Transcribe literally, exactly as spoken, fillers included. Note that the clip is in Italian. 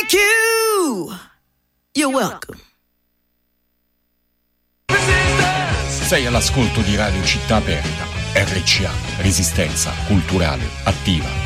Thank you. You're welcome. Sei all'ascolto di Radio Città Aperta, R C A, Resistenza Culturale Attiva.